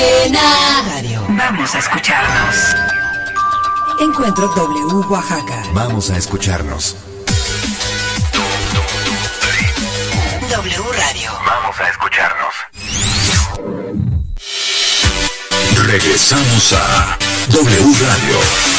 Radio. Vamos a escucharnos. Encuentro W Oaxaca. Vamos a escucharnos. W Radio. Vamos a escucharnos. Regresamos a W Radio.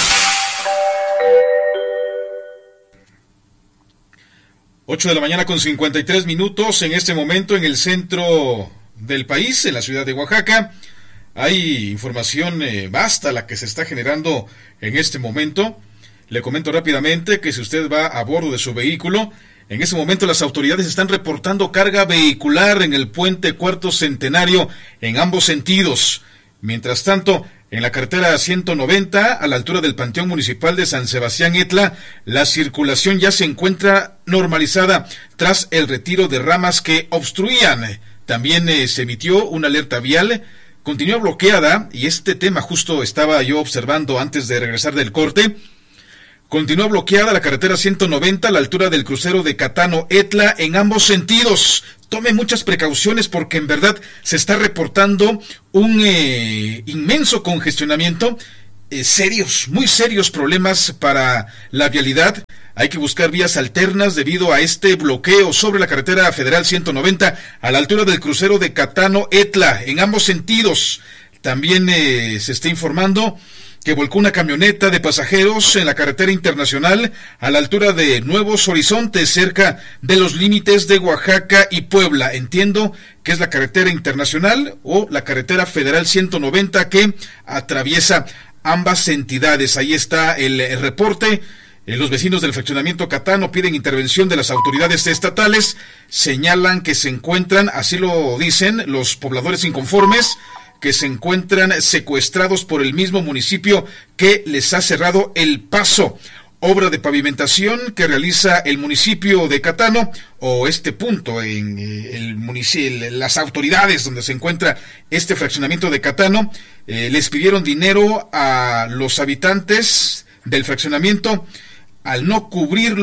Ocho de la mañana con 53 minutos en este momento en el centro del país, en la ciudad de Oaxaca. Hay información vasta la que se está generando en este momento. Le comento rápidamente que si usted va a bordo de su vehículo, en ese momento las autoridades están reportando carga vehicular en el puente Cuarto Centenario en ambos sentidos. Mientras tanto, en la carretera 190, a la altura del Panteón Municipal de San Sebastián Etla, la circulación ya se encuentra normalizada tras el retiro de ramas que obstruían. También se emitió una alerta vial. Continúa bloqueada, y este tema justo estaba yo observando antes de regresar del corte. Continúa bloqueada la carretera 190 a la altura del crucero de Catano Etla en ambos sentidos. Tome muchas precauciones porque en verdad se está reportando un inmenso congestionamiento, muy serios problemas para la vialidad. Hay que buscar vías alternas debido a este bloqueo sobre la carretera federal 190 a la altura del crucero de Catano Etla en ambos sentidos. También se está informando que volcó una camioneta de pasajeros en la carretera internacional a la altura de Nuevos Horizontes, cerca de los límites de Oaxaca y Puebla. Entiendo que es la carretera internacional o la carretera federal 190 que atraviesa ambas entidades. Ahí está el reporte. Los vecinos del fraccionamiento Catano piden intervención de las autoridades estatales. Señalan que se encuentran, así lo dicen los pobladores inconformes, que se encuentran secuestrados por el mismo municipio que les ha cerrado el paso. Obra de pavimentación que realiza el municipio de Catano, o este punto en el municipio, las autoridades donde se encuentra este fraccionamiento de Catano, les pidieron dinero a los habitantes del fraccionamiento. Al no cubrir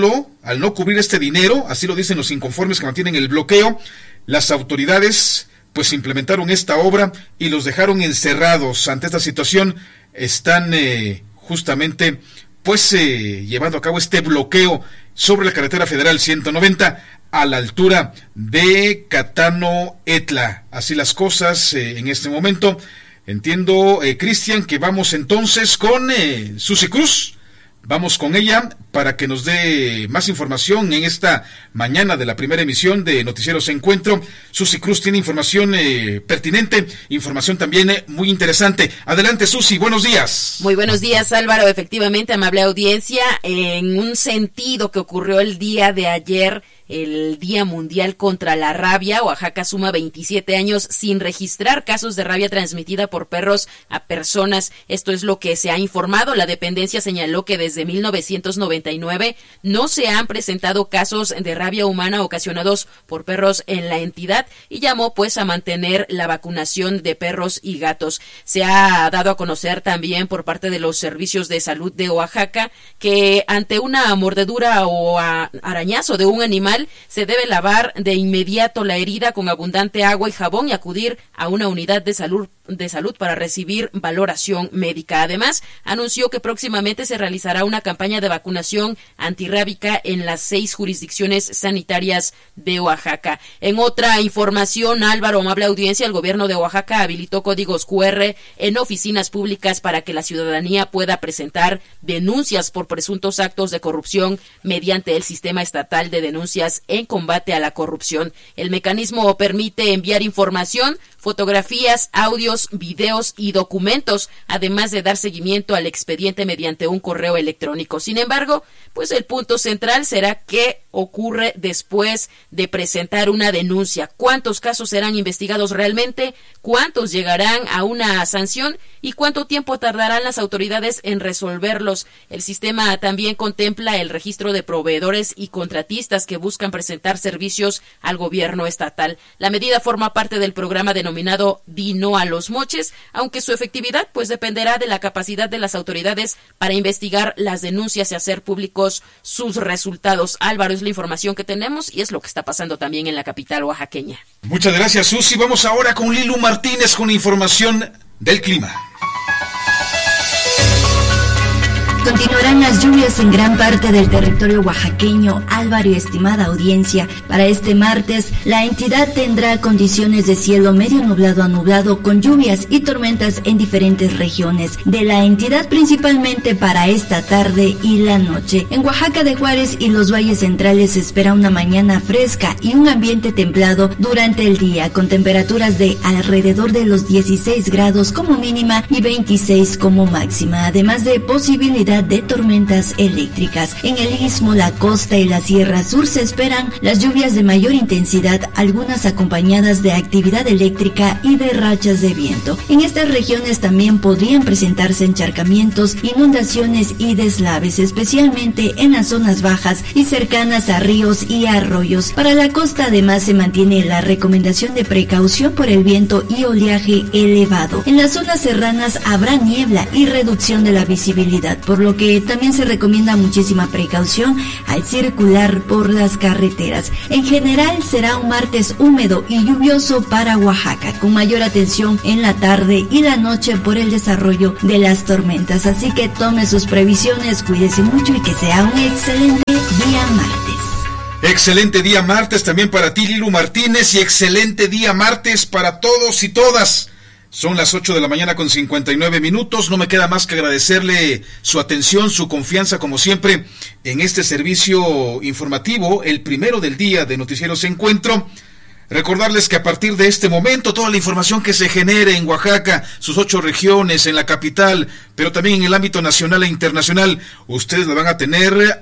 este dinero, así lo dicen los inconformes que mantienen el bloqueo, las autoridades pues implementaron esta obra y los dejaron encerrados. Ante esta situación están justamente pues llevando a cabo este bloqueo sobre la carretera federal 190 a la altura de Catano Etla. Así las cosas en este momento. Entiendo, Cristian, que vamos entonces con Susi Cruz. Vamos con ella para que nos dé más información en esta mañana de la primera emisión de Noticieros Encuentro. Susi Cruz tiene información pertinente, información también muy interesante. Adelante, Susi, buenos días. Muy buenos días, Álvaro. Efectivamente, amable audiencia, en un sentido que ocurrió el día de ayer, el Día Mundial contra la Rabia, Oaxaca suma 27 años sin registrar casos de rabia transmitida por perros a personas. Esto es lo que se ha informado. La dependencia señaló que desde 1999 no se han presentado casos de rabia humana ocasionados por perros en la entidad y llamó pues a mantener la vacunación de perros y gatos. Se ha dado a conocer también por parte de los servicios de salud de Oaxaca que ante una mordedura o arañazo de un animal se debe lavar de inmediato la herida con abundante agua y jabón y acudir a una unidad de salud para recibir valoración médica. Además, anunció que próximamente se realizará una campaña de vacunación antirrábica en las 6 jurisdicciones sanitarias de Oaxaca. En otra información, Álvaro, amable audiencia, el gobierno de Oaxaca habilitó códigos QR en oficinas públicas para que la ciudadanía pueda presentar denuncias por presuntos actos de corrupción mediante el sistema estatal de denuncias en combate a la corrupción. El mecanismo permite enviar información, fotografías, audios, videos y documentos, además de dar seguimiento al expediente mediante un correo electrónico. Sin embargo, pues el punto central será qué ocurre después de presentar una denuncia. ¿Cuántos casos serán investigados realmente? ¿Cuántos llegarán a una sanción? ¿Y cuánto tiempo tardarán las autoridades en resolverlos? El sistema también contempla el registro de proveedores y contratistas que buscan presentar servicios al gobierno estatal. La medida forma parte del programa denominado Di No a los Moches, aunque su efectividad pues dependerá de la capacidad de las autoridades para investigar las denuncias y hacer públicos sus resultados. Álvaro, es la información que tenemos y es lo que está pasando también en la capital oaxaqueña. Muchas gracias, Susi. Vamos ahora con Lilu Martínez con información del clima. Continuarán las lluvias en gran parte del territorio oaxaqueño, Álvaro y estimada audiencia. Para este martes, la entidad tendrá condiciones de cielo medio nublado a nublado con lluvias y tormentas en diferentes regiones de la entidad, principalmente para esta tarde y la noche. En Oaxaca de Juárez y los valles centrales se espera una mañana fresca y un ambiente templado durante el día, con temperaturas de alrededor de los 16 grados como mínima y 26 como máxima, además de posibilidad de tormentas eléctricas. En el istmo, la costa y la sierra sur se esperan las lluvias de mayor intensidad, algunas acompañadas de actividad eléctrica y de rachas de viento. En estas regiones también podrían presentarse encharcamientos, inundaciones y deslaves, especialmente en las zonas bajas y cercanas a ríos y arroyos. Para la costa además se mantiene la recomendación de precaución por el viento y oleaje elevado. En las zonas serranas habrá niebla y reducción de la visibilidad, por lo que también se recomienda muchísima precaución al circular por las carreteras. En general será un martes húmedo y lluvioso para Oaxaca, con mayor atención en la tarde y la noche por el desarrollo de las tormentas. Así que tome sus previsiones, cuídese mucho y que sea un excelente día martes. Excelente día martes también para ti, Lilu Martínez, y excelente día martes para todos y todas. Son las 8 de la mañana con 59 minutos. No me queda más que agradecerle su atención, su confianza, como siempre, en este servicio informativo, el primero del día de Noticieros Encuentro. Recordarles que a partir de este momento, toda la información que se genere en Oaxaca, sus 8 regiones, en la capital, pero también en el ámbito nacional e internacional, ustedes la van a tener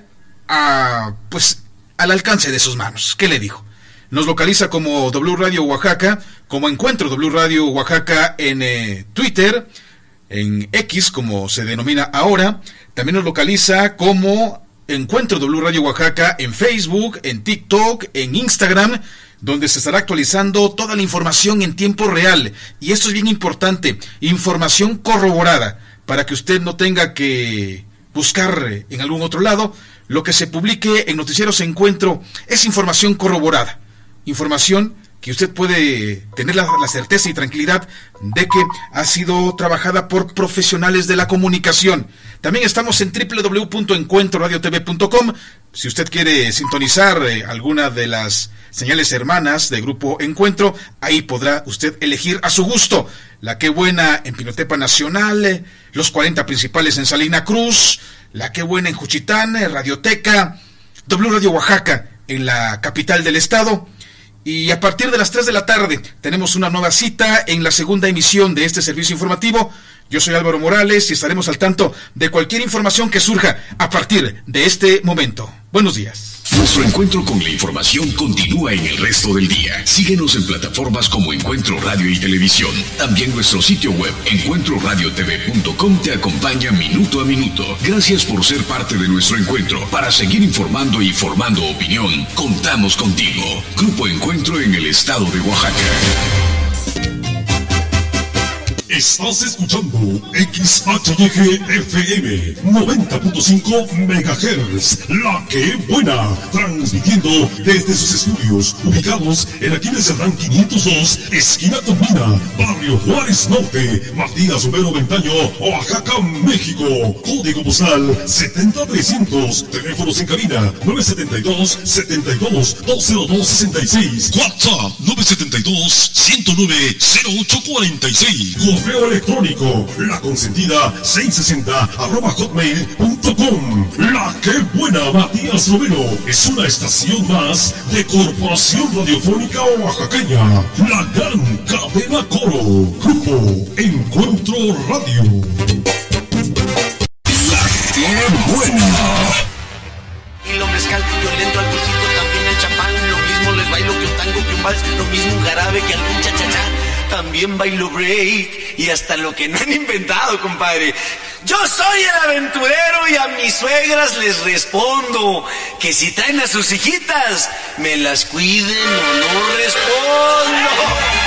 al alcance de sus manos. ¿Qué le digo? Nos localiza como W Radio Oaxaca, como Encuentro W Radio Oaxaca en Twitter, en X, como se denomina ahora. También nos localiza como Encuentro W Radio Oaxaca en Facebook, en TikTok, en Instagram, donde se estará actualizando toda la información en tiempo real. Y esto es bien importante, información corroborada, para que usted no tenga que buscar en algún otro lado. Lo que se publique en Noticieros Encuentro es información corroborada. Información que usted puede tener la certeza y tranquilidad de que ha sido trabajada por profesionales de la comunicación. También estamos en www.encuentroradiotv.com. Si usted quiere sintonizar alguna de las señales hermanas de Grupo Encuentro, ahí podrá usted elegir a su gusto. La Qué Buena en Pinotepa Nacional, los 40 principales en Salina Cruz, La Qué Buena en Juchitán, Radioteca, W Radio Oaxaca en la capital del estado. Y a partir de las 3 de la tarde tenemos una nueva cita en la segunda emisión de este servicio informativo. Yo soy Álvaro Morales y estaremos al tanto de cualquier información que surja a partir de este momento. Buenos días. Nuestro encuentro con la información continúa en el resto del día. Síguenos en plataformas como Encuentro Radio y Televisión. También nuestro sitio web encuentroradiotv.com te acompaña minuto a minuto. Gracias por ser parte de nuestro encuentro. Para seguir informando y formando opinión, contamos contigo. Grupo Encuentro en el estado de Oaxaca. Estás escuchando XHYG FM 90.5 MHz, La Qué Buena, transmitiendo desde sus estudios ubicados en Aquiles Cerdán 502, esquina Tomina, barrio Juárez Norte, Matías Romero Ventaño, Oaxaca, México. Código postal 70300, teléfonos en cabina 972-72-20266, WhatsApp 972-109-0846. Correo electrónico, laconsentida660@hotmail.com. La Qué Buena, Matías Romero, es una estación más de Corporación Radiofónica Oaxaqueña, la gran cadena Coro. Grupo Encuentro Radio. La Qué Buena. Y lo mezcal, violento al pujito, también el champán. Lo mismo les bailo que un tango, que un vals. Lo mismo un jarabe que algún cha-cha-cha. También bailo break y hasta lo que no han inventado, compadre. Yo soy el aventurero y a mis suegras les respondo que si traen a sus hijitas, me las cuiden o no respondo.